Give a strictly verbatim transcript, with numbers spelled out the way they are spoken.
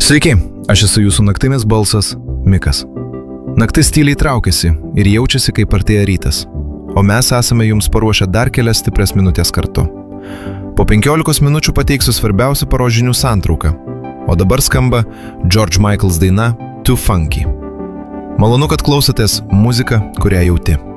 Sveiki, aš esu jūsų naktinis balsas, Mikas. Naktis tyliai traukiasi ir jaučiasi, kaip artėja rytas, o mes esame jums paruošę dar kelias stiprias minutės kartu. Po penkiolikos minučių pateiksiu svarbiausių paros žinių santrauką, o dabar skamba George Michael's daina Too Funky. Malonu, kad klausotės muziką, kurią jauti.